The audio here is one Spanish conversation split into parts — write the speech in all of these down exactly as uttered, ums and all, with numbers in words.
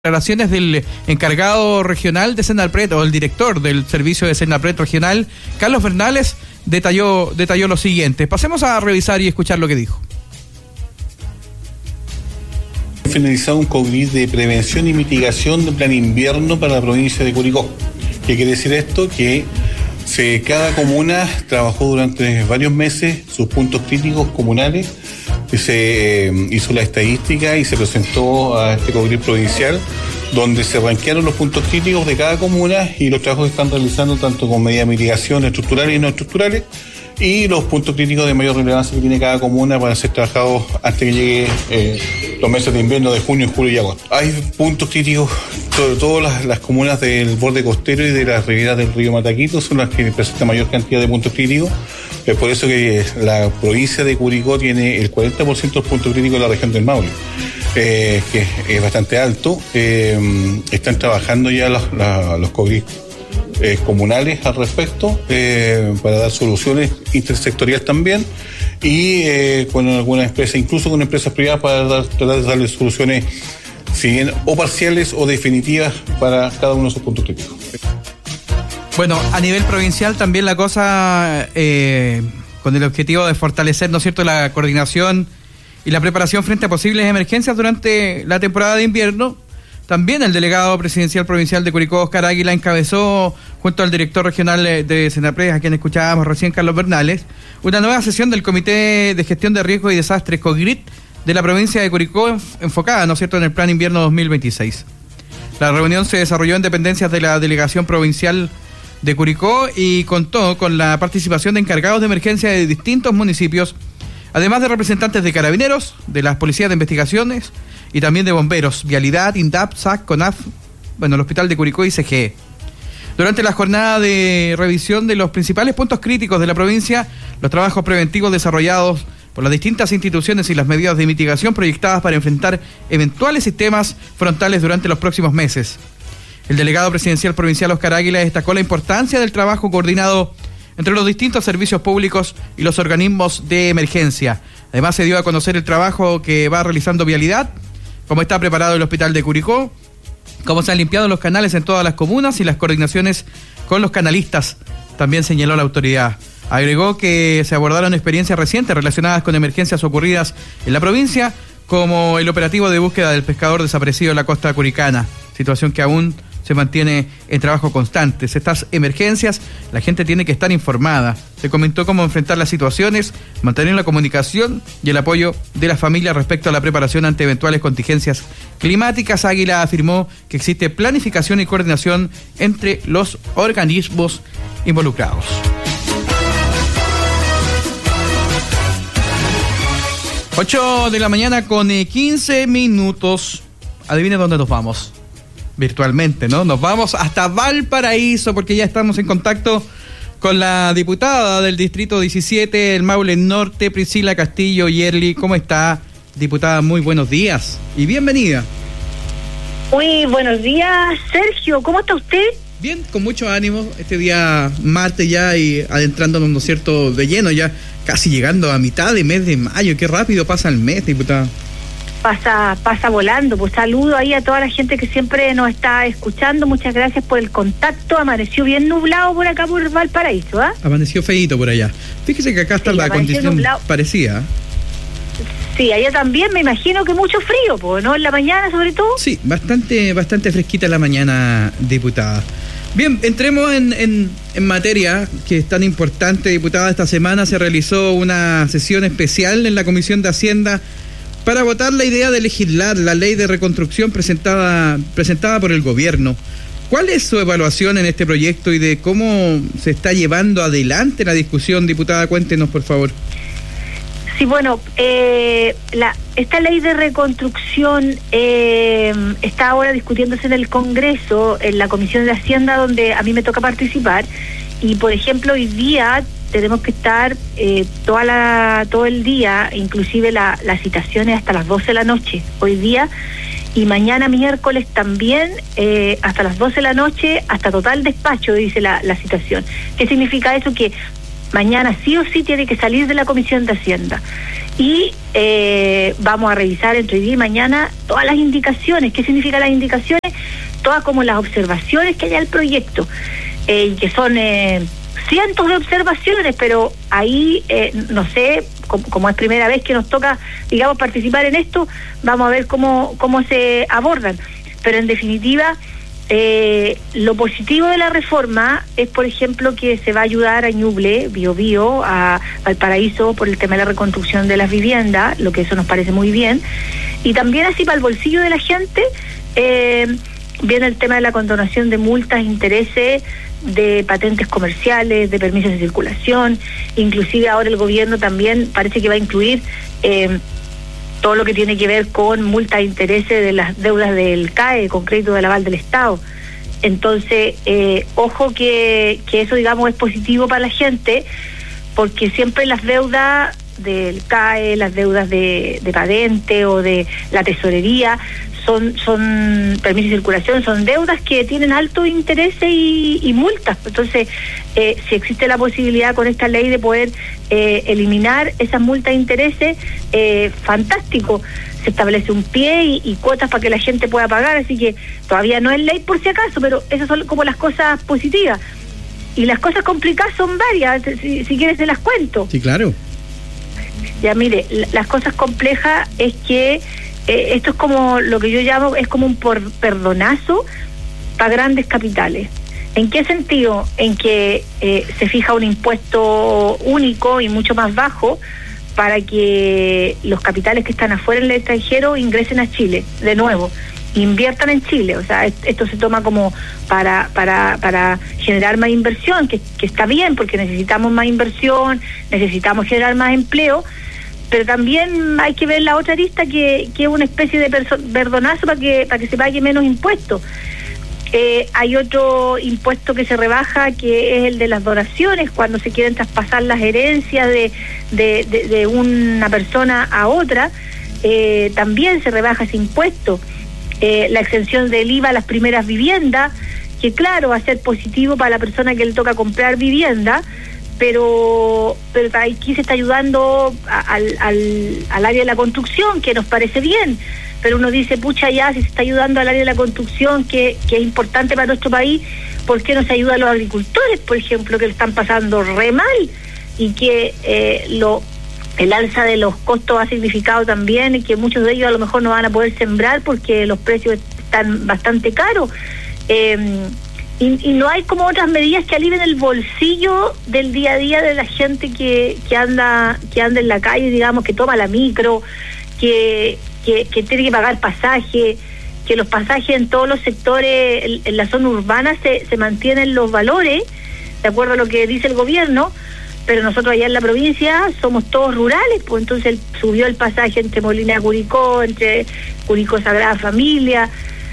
Declaraciones del encargado regional de Senapred o el director del servicio de Senapred regional, Carlos Bernales, detalló, detalló lo siguiente. Pasemos a revisar y escuchar lo que dijo. Finalizado un COVID de prevención y mitigación de plan invierno para la provincia de Curicó. ¿Qué quiere decir esto? Que se, cada comuna trabajó durante varios meses sus puntos críticos comunales, se eh, hizo la estadística y se presentó a este COVID provincial, donde se ranquearon los puntos críticos de cada comuna y los trabajos que están realizando tanto con medidas de mitigación estructurales y no estructurales, y los puntos críticos de mayor relevancia que tiene cada comuna para ser trabajados antes que llegue eh, los meses de invierno de junio, julio y agosto. Hay puntos críticos, sobre todo las, las comunas del borde costero y de las riberas del río Mataquito son las que presentan mayor cantidad de puntos críticos. Es por eso que la provincia de Curicó tiene el cuarenta por ciento de los puntos críticos de la región del Maule, eh, que es bastante alto. Eh, están trabajando ya los, la, los COVID Eh, comunales al respecto, eh, para dar soluciones intersectoriales también, y eh, con algunas empresas, incluso con empresas privadas, para dar, tratar de darle soluciones, si bien o parciales o definitivas, para cada uno de esos puntos críticos. Bueno, a nivel provincial también la cosa, eh, con el objetivo de fortalecer, ¿no es cierto?, la coordinación y la preparación frente a posibles emergencias durante la temporada de invierno. También el delegado presidencial provincial de Curicó, Oscar Águila, encabezó, junto al director regional de Senapred, a quien escuchábamos recién, Carlos Bernales, una nueva sesión del Comité de Gestión de Riesgos y Desastres, COGRID, de la provincia de Curicó, enfocada, ¿no es cierto?, en el Plan Invierno dos mil veintiséis. La reunión se desarrolló en dependencias de la Delegación Provincial de Curicó y contó con la participación de encargados de emergencia de distintos municipios, además de representantes de carabineros, de las policías de investigaciones y también de bomberos, Vialidad, INDAP, S A C, CONAF, bueno, el Hospital de Curicó y C G E. Durante la jornada de revisión de los principales puntos críticos de la provincia, los trabajos preventivos desarrollados por las distintas instituciones y las medidas de mitigación proyectadas para enfrentar eventuales sistemas frontales durante los próximos meses. El delegado presidencial provincial Oscar Águila destacó la importancia del trabajo coordinado entre los distintos servicios públicos y los organismos de emergencia. Además, se dio a conocer el trabajo que va realizando Vialidad, cómo está preparado el Hospital de Curicó, cómo se han limpiado los canales en todas las comunas y las coordinaciones con los canalistas, también señaló la autoridad. Agregó que se abordaron experiencias recientes relacionadas con emergencias ocurridas en la provincia, como el operativo de búsqueda del pescador desaparecido en la costa curicana, situación que aún se mantiene en trabajo constante. Estas emergencias, la gente tiene que estar informada. Se comentó cómo enfrentar las situaciones, mantener la comunicación y el apoyo de las familias respecto a la preparación ante eventuales contingencias climáticas. Águila afirmó que existe planificación y coordinación entre los organismos involucrados. ocho de la mañana con quince minutos. Adivine dónde nos vamos. Virtualmente, ¿no? Nos vamos hasta Valparaíso porque ya estamos en contacto con la diputada del Distrito diecisiete, el Maule Norte, Priscila Castillo Yerli. ¿Cómo está, diputada? Muy buenos días y bienvenida. Muy buenos días, Sergio. ¿Cómo está usted? Bien, con mucho ánimo. Este día martes ya y adentrándonos, ¿no es cierto?, de lleno, ya casi llegando a mitad de mes de mayo. Qué rápido pasa el mes, diputada. Pasa pasa volando. Pues saludo ahí a toda la gente que siempre nos está escuchando. Muchas gracias por el contacto. Amaneció bien nublado por acá por Valparaíso, ¿ah? ¿eh? Amaneció feíto por allá. Fíjese que acá está sí, la condición nublado. Parecida. Sí, allá también me imagino que mucho frío, pues, ¿no? En la mañana sobre todo. Sí, bastante bastante fresquita la mañana, diputada. Bien, entremos en, en, en materia que es tan importante, diputada. Esta semana se realizó una sesión especial en la Comisión de Hacienda para votar la idea de legislar la ley de reconstrucción presentada presentada por el gobierno. ¿Cuál es su evaluación en este proyecto y de cómo se está llevando adelante la discusión, diputada? Cuéntenos, por favor. Sí, bueno, eh, la, esta ley de reconstrucción eh, está ahora discutiéndose en el Congreso, en la Comisión de Hacienda, donde a mí me toca participar. Y, por ejemplo, hoy día tenemos que estar eh, toda la todo el día, inclusive la, las citaciones hasta las doce de la noche, hoy día, y mañana miércoles también, eh, hasta las doce de la noche, hasta total despacho, dice la, la citación. ¿Qué significa eso? Que mañana sí o sí tiene que salir de la Comisión de Hacienda. Y eh, vamos a revisar entre hoy día y mañana todas las indicaciones. ¿Qué significan las indicaciones? Todas como las observaciones que hay al proyecto, eh, que son eh, cientos de observaciones, pero ahí, eh, no sé, como, como es primera vez que nos toca, digamos, participar en esto, vamos a ver cómo, cómo se abordan. Pero en definitiva, eh, lo positivo de la reforma es, por ejemplo, que se va a ayudar a Ñuble, Biobío, a Valparaíso por el tema de la reconstrucción de las viviendas, lo que eso nos parece muy bien. Y también así para el bolsillo de la gente, eh, viene el tema de la condonación de multas, intereses, de patentes comerciales, de permisos de circulación. Inclusive ahora el gobierno también parece que va a incluir eh, todo lo que tiene que ver con multas de intereses de las deudas del C A E, con crédito del aval del Estado. Entonces, eh, ojo que, que eso, digamos, es positivo para la gente, porque siempre las deudas del C A E, las deudas de, de patente o de la tesorería, son son permisos de circulación, son deudas que tienen alto interés y, y multas. Entonces, eh, si existe la posibilidad con esta ley de poder eh, eliminar esas multas de intereses, eh, fantástico. Se establece un pie y, y cuotas para que la gente pueda pagar, así que todavía no es ley por si acaso, pero esas son como las cosas positivas. Y las cosas complicadas son varias, si, si quieres te las cuento. Sí, claro. Ya, mire, las cosas complejas es que Eh, esto es como lo que yo llamo, es como un por perdonazo para grandes capitales. ¿En qué sentido? En que eh, se fija un impuesto único y mucho más bajo para que los capitales que están afuera en el extranjero ingresen a Chile, de nuevo, inviertan en Chile. O sea, esto se toma como para para para generar más inversión, que, que está bien, porque necesitamos más inversión, necesitamos generar más empleo, pero también hay que ver la otra arista, que, que es una especie de perdonazo para que para que se pague menos impuestos. Eh, hay otro impuesto que se rebaja, que es el de las donaciones, cuando se quieren traspasar las herencias de, de, de, de una persona a otra, eh, también se rebaja ese impuesto. Eh, la exención del I V A a las primeras viviendas, que claro, va a ser positivo para la persona que le toca comprar vivienda, pero pero aquí se está ayudando a, al, al, al área de la construcción, que nos parece bien, pero uno dice, pucha, ya, si se está ayudando al área de la construcción, que, que es importante para nuestro país, ¿por qué no se ayuda a los agricultores, por ejemplo, que lo están pasando re mal? Y que eh, lo el alza de los costos ha significado también que muchos de ellos a lo mejor no van a poder sembrar porque los precios están bastante caros. Eh, Y, y no hay como otras medidas que alivien el bolsillo del día a día de la gente que, que anda que anda en la calle, digamos, que toma la micro, que, que, que tiene que pagar pasaje, que los pasajes en todos los sectores, en, en la zona urbana, se, se mantienen los valores, de acuerdo a lo que dice el gobierno, pero nosotros allá en la provincia somos todos rurales, pues entonces subió el pasaje entre Molina y Curicó, entre Curicó Sagrada Familia.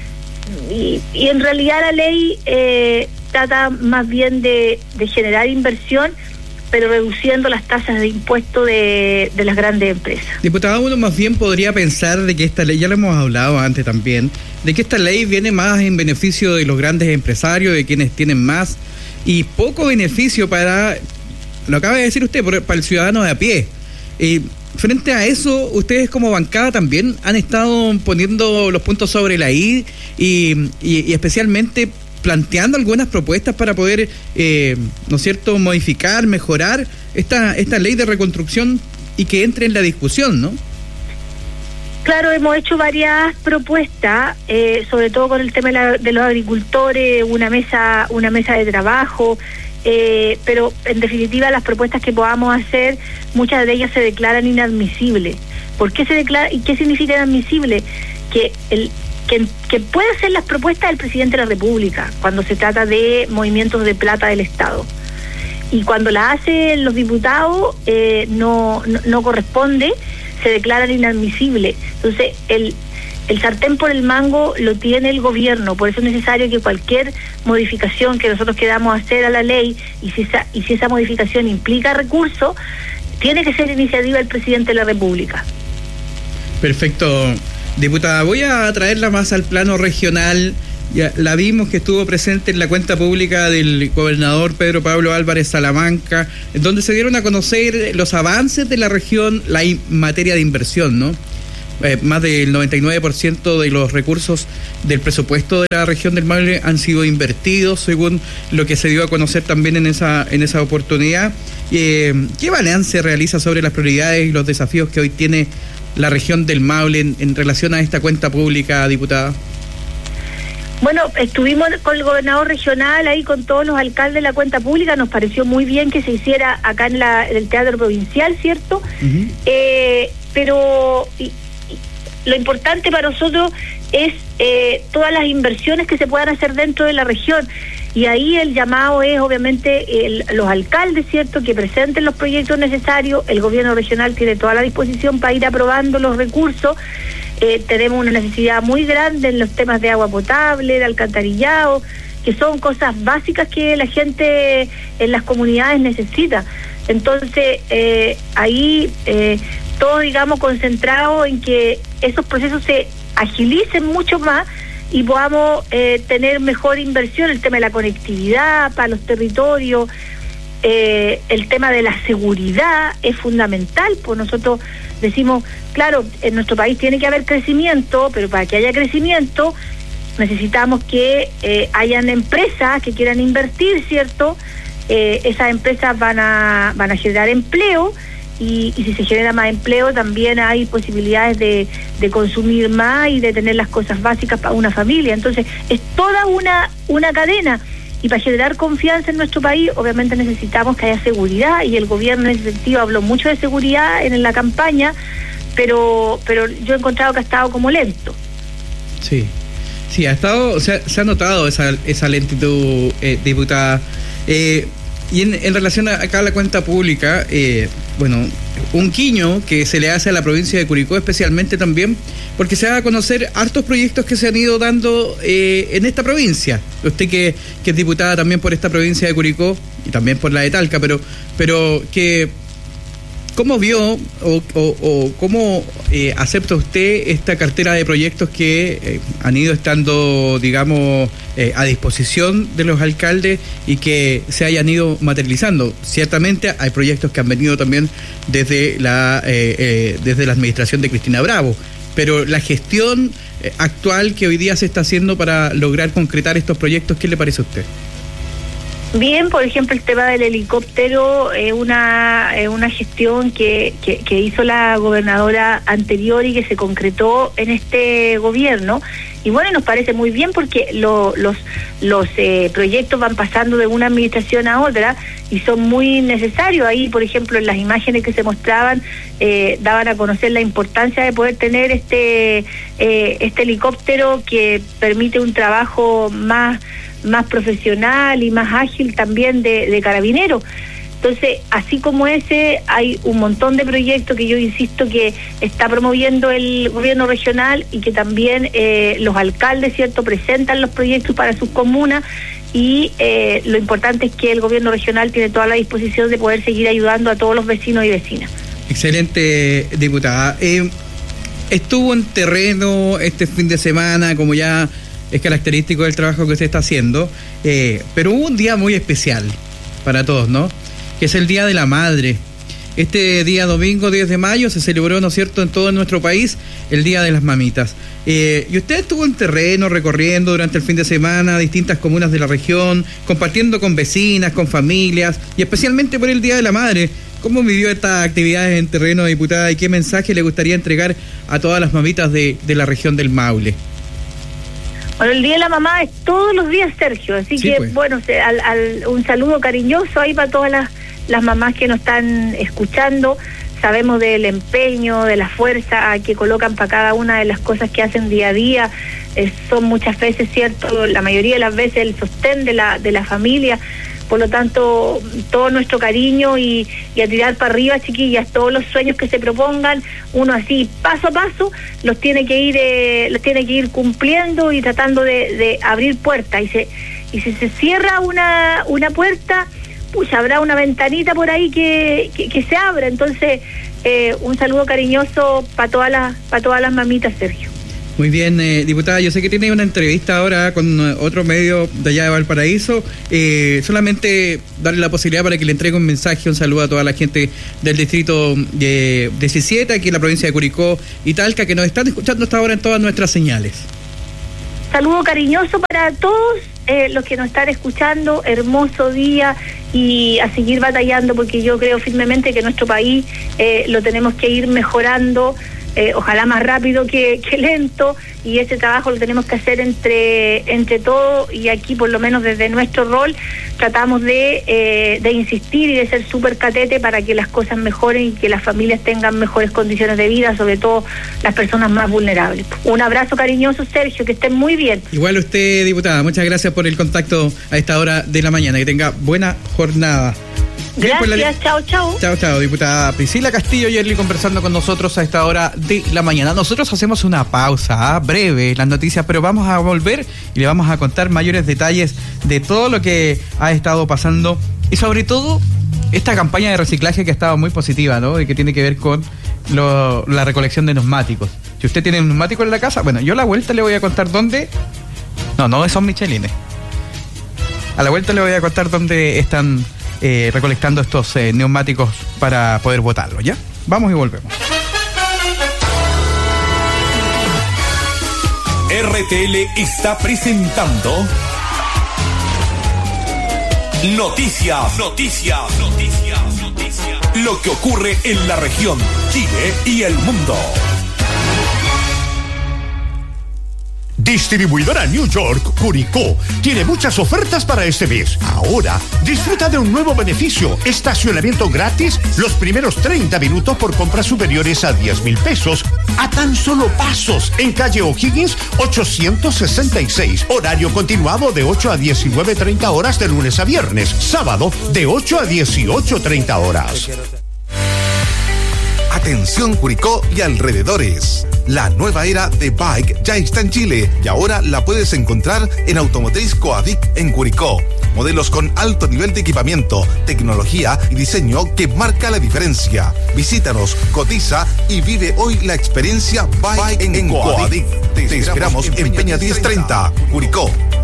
Y, y en realidad la ley eh, trata más bien de, de generar inversión, pero reduciendo las tasas de impuesto de, de las grandes empresas. Diputada, uno más bien podría pensar de que esta ley, ya lo hemos hablado antes también, de que esta ley viene más en beneficio de los grandes empresarios, de quienes tienen más, y poco beneficio para, lo acaba de decir usted, para el ciudadano de a pie. Y frente a eso, ustedes como bancada también han estado poniendo los puntos sobre la I y, y, y especialmente planteando algunas propuestas para poder, eh, ¿no es cierto?, modificar, mejorar esta esta ley de reconstrucción y que entre en la discusión, ¿no? Claro, hemos hecho varias propuestas, eh, sobre todo con el tema de, la, de los agricultores, una mesa una mesa de trabajo. Eh, pero en definitiva las propuestas que podamos hacer, muchas de ellas se declaran inadmisibles. ¿Por qué se declara y qué significa inadmisible? Que el que, que puede hacer las propuestas del presidente de la República cuando se trata de movimientos de plata del Estado, y cuando la hacen los diputados eh, no, no no corresponde, se declaran inadmisibles. Entonces el El sartén por el mango lo tiene el gobierno, por eso es necesario que cualquier modificación que nosotros queramos hacer a la ley, y si esa, y si esa modificación implica recursos, tiene que ser iniciativa del presidente de la República. Perfecto, diputada. Voy a traerla más al plano regional. Ya la vimos que estuvo presente en la cuenta pública del gobernador Pedro Pablo Álvarez Salamanca, en donde se dieron a conocer los avances de la región la in- materia de inversión, ¿no? Eh, más del noventa y nueve por ciento de los recursos del presupuesto de la región del Maule han sido invertidos, según lo que se dio a conocer también en esa en esa oportunidad. Eh, ¿Qué balance realiza sobre las prioridades y los desafíos que hoy tiene la región del Maule en, en relación a esta cuenta pública, diputada? Bueno, estuvimos con el gobernador regional, ahí con todos los alcaldes de la cuenta pública, nos pareció muy bien que se hiciera acá en, la, en el Teatro Provincial, ¿cierto? Uh-huh. Eh, pero y, y, lo importante para nosotros es eh, todas las inversiones que se puedan hacer dentro de la región. Y ahí el llamado es obviamente el, los alcaldes, ¿cierto?, que presenten los proyectos necesarios. El gobierno regional tiene toda la disposición para ir aprobando los recursos. Eh, tenemos una necesidad muy grande en los temas de agua potable, de alcantarillado, que son cosas básicas que la gente en las comunidades necesita. Entonces, eh, ahí eh, todo, digamos, concentrado en que esos procesos se agilicen mucho más y podamos eh, tener mejor inversión. El tema de la conectividad para los territorios, eh, el tema de la seguridad es fundamental, pues nosotros decimos, claro, en nuestro país tiene que haber crecimiento, pero para que haya crecimiento necesitamos que eh, hayan empresas que quieran invertir, ¿cierto? Eh, esas empresas van a van a generar empleo y, y si se genera más empleo también hay posibilidades de, de consumir más y de tener las cosas básicas para una familia. Entonces es toda una una cadena. Y para generar confianza en nuestro país, obviamente necesitamos que haya seguridad, y el gobierno en ese sentido habló mucho de seguridad en, en la campaña, pero pero yo he encontrado que ha estado como lento. Sí, sí, ha estado, o sea, se ha notado esa esa lentitud, eh, diputada. Eh, y en, en relación a acá a la cuenta pública, eh, bueno, un guiño que se le hace a la provincia de Curicó especialmente también, porque se va a conocer hartos proyectos que se han ido dando eh, en esta provincia. Usted que, que es diputada también por esta provincia de Curicó y también por la de Talca, pero pero que ¿cómo vio o, o, o cómo eh, acepta usted esta cartera de proyectos que eh, han ido estando, digamos, eh, a disposición de los alcaldes y que se hayan ido materializando? Ciertamente hay proyectos que han venido también desde la eh, eh, desde la administración de Cristina Bravo, pero la gestión eh, actual que hoy día se está haciendo para lograr concretar estos proyectos, ¿qué le parece a usted? Bien, por ejemplo, el tema del helicóptero es eh, una eh, una gestión que, que, que hizo la gobernadora anterior y que se concretó en este gobierno. Y bueno, nos parece muy bien porque lo, los los eh, proyectos van pasando de una administración a otra y son muy necesarios. Ahí, por ejemplo, en las imágenes que se mostraban, eh, daban a conocer la importancia de poder tener este eh, este helicóptero que permite un trabajo más más profesional y más ágil también de, de carabineros. Entonces, así como ese, hay un montón de proyectos que yo insisto que está promoviendo el gobierno regional y que también eh, los alcaldes, ¿cierto?, presentan los proyectos para sus comunas, y eh, lo importante es que el gobierno regional tiene toda la disposición de poder seguir ayudando a todos los vecinos y vecinas. Excelente, diputada. Eh, estuvo en terreno este fin de semana, como ya es característico del trabajo que usted está haciendo, eh, pero hubo un día muy especial para todos, ¿no?, que es el Día de la Madre. Este día domingo diez de mayo se celebró, ¿no es cierto?, en todo nuestro país el Día de las Mamitas. Eh, y usted estuvo en terreno recorriendo durante el fin de semana distintas comunas de la región, compartiendo con vecinas, con familias, y especialmente por el Día de la Madre. ¿Cómo vivió estas actividades en terreno, diputada, y qué mensaje le gustaría entregar a todas las mamitas de, de la región del Maule? Bueno, el Día de la Mamá es todos los días, Sergio, así sí, que, pues. bueno, se, al, al, un saludo cariñoso ahí para todas las, las mamás que nos están escuchando. Sabemos del empeño, de la fuerza que colocan para cada una de las cosas que hacen día a día. Eh, son muchas veces, cierto, la mayoría de las veces el sostén de la, de la familia. Por lo tanto, todo nuestro cariño y, y a tirar para arriba, chiquillas, todos los sueños que se propongan, uno así, paso a paso, los tiene que ir eh, los tiene que ir cumpliendo y tratando de, de abrir puertas. Y se y si se cierra una una puerta, pues habrá una ventanita por ahí que, que, que se abra. Entonces, eh, un saludo cariñoso para todas las para todas las mamitas, Sergio. Muy bien, eh, diputada, yo sé que tiene una entrevista ahora con otro medio de allá de Valparaíso. Eh, solamente darle la posibilidad para que le entregue un mensaje, un saludo a toda la gente del distrito de diecisiete, aquí en la provincia de Curicó y Talca, que nos están escuchando hasta ahora en todas nuestras señales. Saludo cariñoso para todos eh, los que nos están escuchando, hermoso día y a seguir batallando, porque yo creo firmemente que nuestro país eh, lo tenemos que ir mejorando. Eh, ojalá más rápido que, que lento, y ese trabajo lo tenemos que hacer entre entre todos, y aquí por lo menos desde nuestro rol tratamos de, eh, de insistir y de ser súper catete para que las cosas mejoren y que las familias tengan mejores condiciones de vida, sobre todo las personas más vulnerables. Un abrazo cariñoso, Sergio, que estén muy bien. Igual usted, diputada, muchas gracias por el contacto a esta hora de la mañana, que tenga buena jornada. Gracias, la... chao, chao. Chao, chao, diputada Priscila Castillo Yerli conversando con nosotros a esta hora de la mañana. Nosotros hacemos una pausa ¿eh? breve, las noticias, pero vamos a volver y le vamos a contar mayores detalles de todo lo que ha estado pasando y sobre todo esta campaña de reciclaje que ha estado muy positiva, ¿no? Y que tiene que ver con lo, la recolección de neumáticos. Si usted tiene un neumático en la casa, bueno, yo a la vuelta le voy a contar dónde... No, no son Michelines. A la vuelta le voy a contar dónde están... Eh, recolectando estos eh, neumáticos para poder botarlos, ¿ya? Vamos y volvemos. R T L está presentando Noticias, Noticias, Noticias, Noticias. Lo que ocurre en la región, Chile y el mundo. Distribuidora New York Curicó tiene muchas ofertas para este mes. Ahora, disfruta de un nuevo beneficio: estacionamiento gratis los primeros treinta minutos por compras superiores a diez mil pesos, a tan solo pasos, en calle O'Higgins ochocientos sesenta y seis. Horario continuado de ocho a diecinueve treinta horas de lunes a viernes. Sábado de ocho a dieciocho treinta horas. Atención Curicó y alrededores. La nueva era de Bike ya está en Chile y ahora la puedes encontrar en Automotriz Coadic en Curicó. Modelos con alto nivel de equipamiento, tecnología y diseño que marca la diferencia. Visítanos, cotiza y vive hoy la experiencia Bike en, en Coadic. Te esperamos en Peña diez treinta, Curicó.